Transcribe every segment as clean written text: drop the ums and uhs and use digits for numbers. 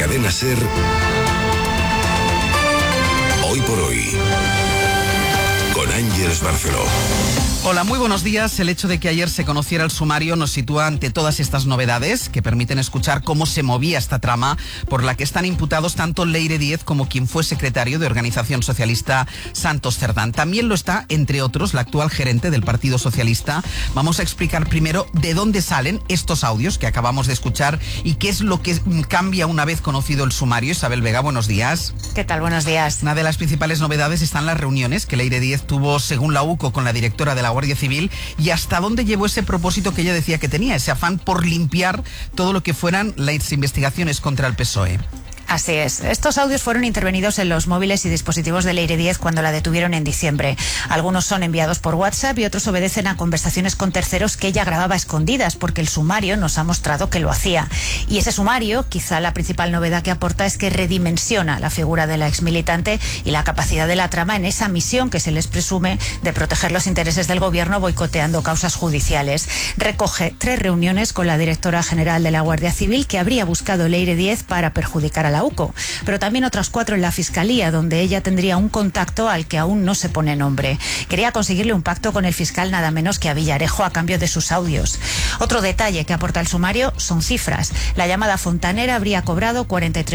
Cadena SER, Hoy por Hoy, con Ángeles Barceló. Hola, muy buenos días. El hecho de que ayer se conociera el sumario nos sitúa ante todas estas novedades que permiten escuchar cómo se movía esta trama por la que están imputados tanto Leire Díez como quien fue secretario de Organización Socialista, Santos Cerdán. También lo está, entre otros, la actual gerente del Partido Socialista. Vamos a explicar primero de dónde salen estos audios que acabamos de escuchar y qué es lo que cambia una vez conocido el sumario. Isabel Vega, buenos días. ¿Qué tal? Buenos días. Una de las principales novedades están las reuniones que Leire Díez tuvo, según la UCO, con la directora de la Guardia Civil, y hasta dónde llevó ese propósito que ella decía que tenía, ese afán por limpiar todo lo que fueran las investigaciones contra el PSOE. Así es. Estos audios fueron intervenidos en los móviles y dispositivos de Leire Díez cuando la detuvieron en diciembre. Algunos son enviados por WhatsApp y otros obedecen a conversaciones con terceros que ella grababa a escondidas, porque el sumario nos ha mostrado que lo hacía. Y ese sumario, quizá la principal novedad que aporta, es que redimensiona la figura de la exmilitante y la capacidad de la trama en esa misión que se les presume de proteger los intereses del gobierno boicoteando causas judiciales. Recoge 3 reuniones con la directora general de la Guardia Civil que habría buscado Leire Díez para perjudicar a la UCO, pero también otras 4 en la Fiscalía, donde ella tendría un contacto al que aún no se pone nombre. Quería conseguirle un pacto con el fiscal nada menos que a Villarejo a cambio de sus audios. Otro detalle que aporta el sumario son cifras. La llamada fontanera habría cobrado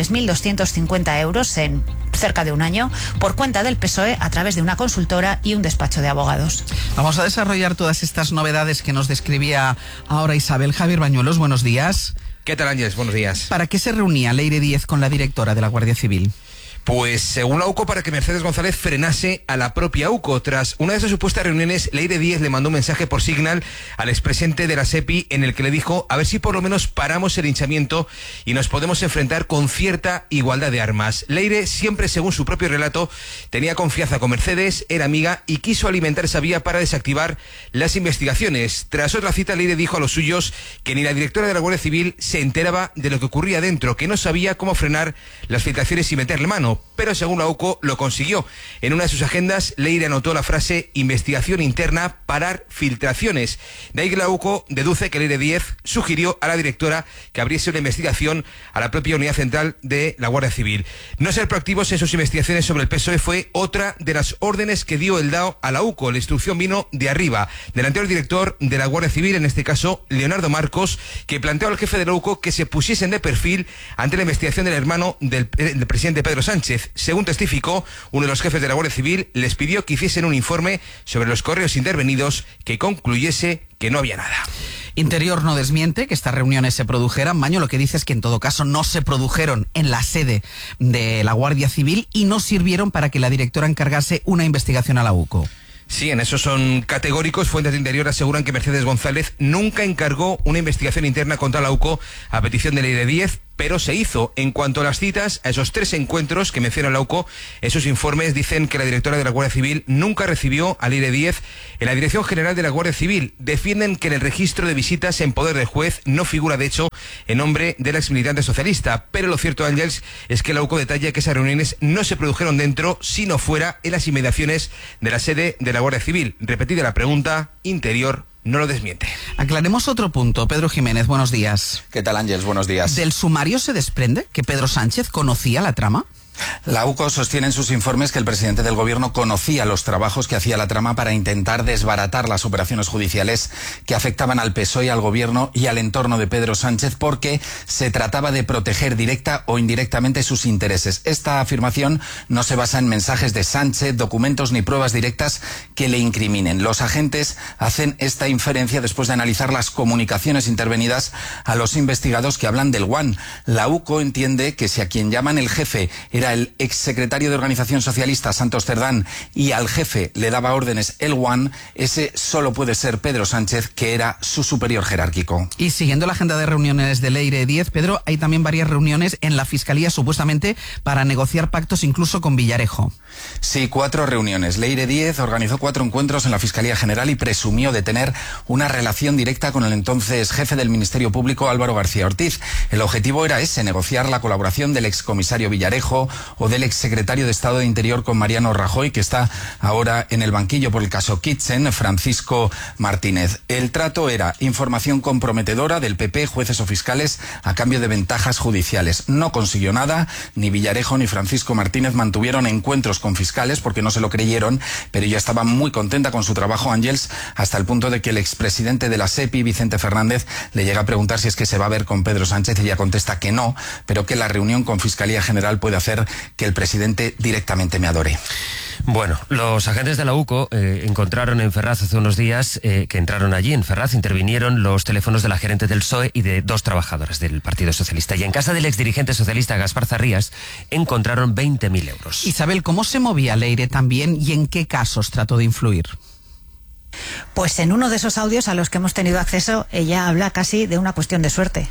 43.250 euros en cerca de un año por cuenta del PSOE a través de una consultora y un despacho de abogados. Vamos a desarrollar todas estas novedades que nos describía ahora Isabel. Javier Bañuelos, buenos días. ¿Qué tal, Ángeles? Buenos días. ¿Para qué se reunía Leire Díez con la directora de la Guardia Civil? Pues según la UCO, para que Mercedes González frenase a la propia UCO. Tras una de esas supuestas reuniones, Leire Díez le mandó un mensaje por Signal al expresidente de la SEPI en el que le dijo a ver si por lo menos paramos el hinchamiento y nos podemos enfrentar con cierta igualdad de armas. Leire, siempre según su propio relato, tenía confianza con Mercedes, era amiga y quiso alimentar esa vía para desactivar las investigaciones. Tras otra cita, Leire dijo a los suyos que ni la directora de la Guardia Civil se enteraba de lo que ocurría dentro, que no sabía cómo frenar las filtraciones y meterle mano. Pero según la UCO lo consiguió. En una de sus agendas, Leire anotó la frase investigación interna, parar filtraciones. De ahí que la UCO deduce que Leire Díez sugirió a la directora que abriese una investigación a la propia unidad central de la Guardia Civil. No ser proactivos en sus investigaciones sobre el PSOE fue otra de las órdenes que dio el DAO a la UCO. La instrucción vino de arriba, del anterior director de la Guardia Civil, en este caso Leonardo Marcos, que planteó al jefe de la UCO que se pusiesen de perfil ante la investigación del hermano del presidente Pedro Sánchez. Según testificó, uno de los jefes de la Guardia Civil les pidió que hiciesen un informe sobre los correos intervenidos que concluyese que no había nada. Interior no desmiente que estas reuniones se produjeran. Maño lo que dice es que en todo caso no se produjeron en la sede de la Guardia Civil y no sirvieron para que la directora encargase una investigación a la UCO. Sí, en eso son categóricos. Fuentes de Interior aseguran que Mercedes González nunca encargó una investigación interna contra la UCO a petición de Leire Díez, pero se hizo. En cuanto a las citas, a esos 3 encuentros que menciona la UCO, esos informes dicen que la directora de la Guardia Civil nunca recibió a Leire Díez en la Dirección General de la Guardia Civil. Defienden que en el registro de visitas en poder del juez no figura, de hecho, el nombre del exmilitante socialista. Pero lo cierto, Ángels, es que la UCO detalla que esas reuniones no se produjeron dentro, sino fuera, en las inmediaciones de la sede de la Guardia Civil. Repetida la pregunta, Interior no lo desmiente. Aclaremos otro punto. Pedro Jiménez, buenos días. ¿Qué tal, Ángeles? Buenos días. ¿Del sumario se desprende que Pedro Sánchez conocía la trama? La UCO sostiene en sus informes que el presidente del gobierno conocía los trabajos que hacía la trama para intentar desbaratar las operaciones judiciales que afectaban al PSOE, al gobierno y al entorno de Pedro Sánchez, porque se trataba de proteger directa o indirectamente sus intereses. Esta afirmación no se basa en mensajes de Sánchez, documentos ni pruebas directas que le incriminen. Los agentes hacen esta inferencia después de analizar las comunicaciones intervenidas a los investigados que hablan del One. La UCO entiende que si a quien llaman el jefe era el exsecretario de Organización Socialista, Santos Cerdán, y al jefe le daba órdenes el One, ese solo puede ser Pedro Sánchez, que era su superior jerárquico. Y siguiendo la agenda de reuniones de Leire Díez, Pedro, hay también varias reuniones en la Fiscalía, supuestamente para negociar pactos incluso con Villarejo. Sí, 4 reuniones. Leire Díez organizó 4 encuentros en la Fiscalía General y presumió de tener una relación directa con el entonces jefe del Ministerio Público, Álvaro García Ortiz. El objetivo era ese, negociar la colaboración del excomisario Villarejo, o del exsecretario de Estado de Interior con Mariano Rajoy, que está ahora en el banquillo por el caso Kitchen, Francisco Martínez. El trato era información comprometedora del PP, jueces o fiscales, a cambio de ventajas judiciales. No consiguió nada, ni Villarejo ni Francisco Martínez mantuvieron encuentros con fiscales porque no se lo creyeron, pero ella estaba muy contenta con su trabajo, Ángels, hasta el punto de que el expresidente de la SEPI, Vicente Fernández, le llega a preguntar si es que se va a ver con Pedro Sánchez y ella contesta que no, pero que la reunión con Fiscalía General puede hacer que el presidente directamente me adore. Bueno, los agentes de la UCO encontraron en Ferraz hace unos días que entraron allí en Ferraz, intervinieron los teléfonos de la gerente del PSOE y de 2 trabajadoras del Partido Socialista. Y en casa del exdirigente socialista Gaspar Zarrías encontraron 20.000 euros. Isabel, ¿cómo se movía Leire también y en qué casos trató de influir? Pues en uno de esos audios a los que hemos tenido acceso, ella habla casi de una cuestión de suerte.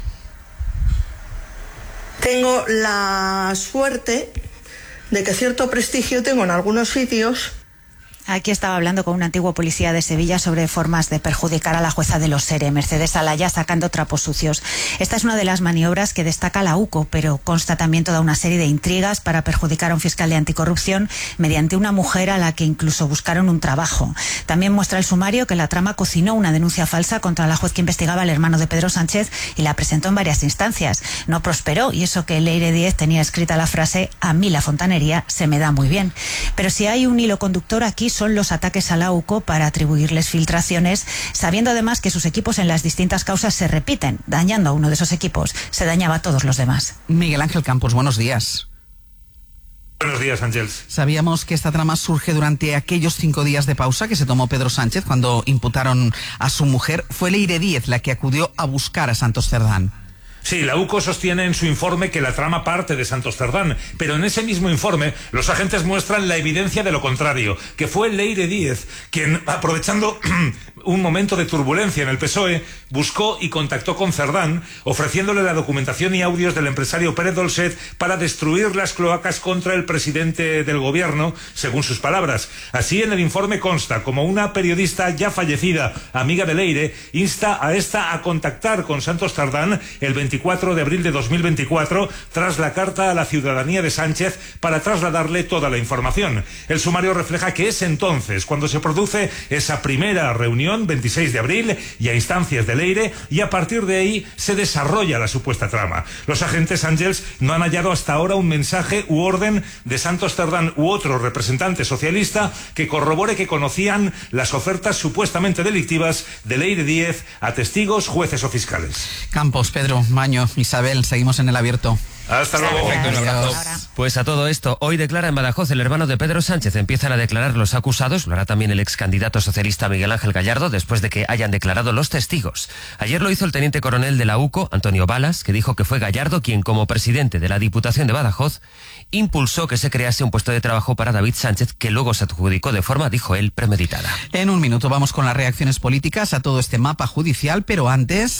Tengo la suerte de que cierto prestigio tengo en algunos sitios. Aquí estaba hablando con un antiguo policía de Sevilla sobre formas de perjudicar a la jueza de los SERE, Mercedes Alaya, sacando trapos sucios. Esta es una de las maniobras que destaca la UCO, pero consta también toda una serie de intrigas para perjudicar a un fiscal de anticorrupción mediante una mujer a la que incluso buscaron un trabajo. También muestra el sumario que la trama cocinó una denuncia falsa contra la juez que investigaba al hermano de Pedro Sánchez y la presentó en varias instancias. No prosperó, y eso que Leire Díez tenía escrita la frase «A mí la fontanería se me da muy bien». Pero si hay un hilo conductor aquí son los ataques a la UCO para atribuirles filtraciones, sabiendo además que sus equipos en las distintas causas se repiten. Dañando a uno de esos equipos, se dañaba a todos los demás. Miguel Ángel Campos, buenos días. Buenos días, Ángels. Sabíamos que esta trama surge durante aquellos 5 días de pausa que se tomó Pedro Sánchez cuando imputaron a su mujer. Fue Leire Díez la que acudió a buscar a Santos Cerdán. Sí, la UCO sostiene en su informe que la trama parte de Santos Cerdán, pero en ese mismo informe los agentes muestran la evidencia de lo contrario, que fue Leire Díez quien, aprovechando un momento de turbulencia en el PSOE, buscó y contactó con Cerdán, ofreciéndole la documentación y audios del empresario Pérez Dolcet para destruir las cloacas contra el presidente del gobierno, según sus palabras. Así, en el informe consta como una periodista ya fallecida, amiga de Leire, insta a esta a contactar con Santos Cerdán el 24 de abril de 2024, tras la carta a la ciudadanía de Sánchez para trasladarle toda la información. El sumario refleja que es entonces cuando se produce esa primera reunión, 26 de abril, y a instancias de Leire, y a partir de ahí se desarrolla la supuesta trama. Los agentes Ángels no han hallado hasta ahora un mensaje u orden de Santos Cerdán u otro representante socialista que corrobore que conocían las ofertas supuestamente delictivas de Leire Díez a testigos, jueces o fiscales. Campos, Pedro, Maño, Isabel, seguimos en el abierto. Hasta luego. Perfecto, un abrazo. Pues a todo esto, hoy declara en Badajoz el hermano de Pedro Sánchez. Empiezan a declarar los acusados, lo hará también el ex candidato socialista Miguel Ángel Gallardo, después de que hayan declarado los testigos. Ayer lo hizo el teniente coronel de la UCO, Antonio Balas, que dijo que fue Gallardo quien, como presidente de la Diputación de Badajoz, impulsó que se crease un puesto de trabajo para David Sánchez, que luego se adjudicó de forma, dijo él, premeditada. En un minuto vamos con las reacciones políticas a todo este mapa judicial, pero antes...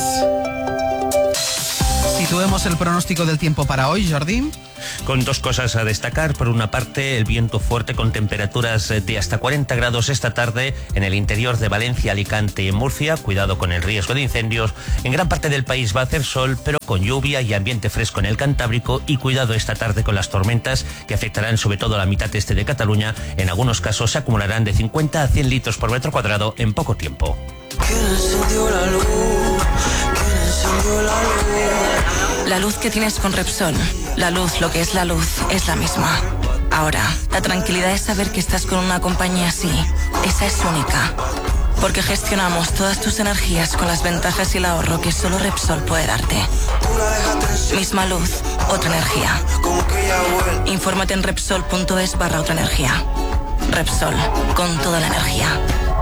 Situemos el pronóstico del tiempo para hoy, Jordi. Con 2 cosas a destacar. Por una parte, el viento fuerte con temperaturas de hasta 40 grados esta tarde en el interior de Valencia, Alicante y en Murcia. Cuidado con el riesgo de incendios. En gran parte del país va a hacer sol, pero con lluvia y ambiente fresco en el Cantábrico. Y cuidado esta tarde con las tormentas que afectarán sobre todo a la mitad este de Cataluña. En algunos casos se acumularán de 50 a 100 litros por metro cuadrado en poco tiempo. La luz que tienes con Repsol, la luz, lo que es la luz, es la misma. Ahora, la tranquilidad es saber que estás con una compañía así. Esa es única. Porque gestionamos todas tus energías con las ventajas y el ahorro que solo Repsol puede darte. Misma luz, otra energía. Infórmate en Repsol.es/otra energía. Repsol, con toda la energía.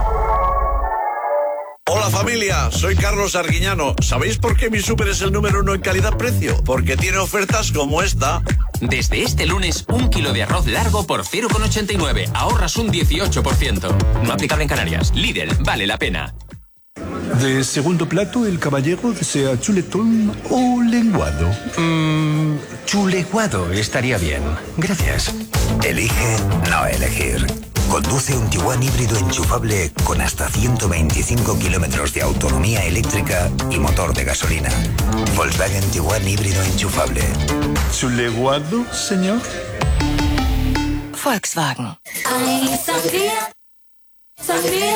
Hola familia, soy Carlos Arguiñano. ¿Sabéis por qué mi súper es el número 1 en calidad-precio? Porque tiene ofertas como esta. Desde este lunes, 1 kilo de arroz largo por 0,89. Ahorras un 18%. No aplicable en Canarias. Lidl, vale la pena. De segundo plato, el caballero desea chuletón o lenguado. Chuleguado estaría bien. Gracias. Elige no elegir. Conduce un Tiguan híbrido enchufable con hasta 125 kilómetros de autonomía eléctrica y motor de gasolina. Volkswagen Tiguan híbrido enchufable. ¿Chuleguado, señor? Volkswagen.